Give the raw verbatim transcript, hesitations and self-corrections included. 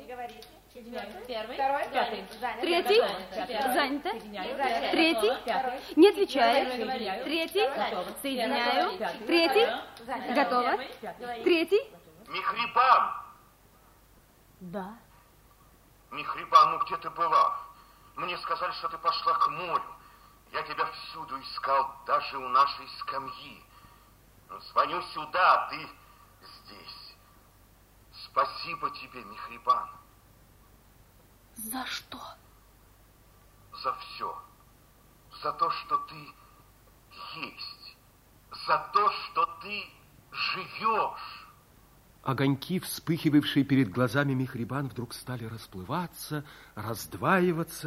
Первый. Второй. Пятый. Третий. Занято. Третий. Не отвечает. Третий. Соединяю. Третий. Готово. Третий. Михрибан! Да. Михрибан, ну где ты была? Мне сказали, что ты пошла к морю. Я тебя всюду искал, даже у нашей скамьи. Но звоню сюда, а ты здесь. Спасибо тебе, Михрибан. За что? За все. За то, что ты есть. За то, что ты живешь. Огоньки, вспыхивавшие перед глазами Михрибан, вдруг стали расплываться, раздваиваться.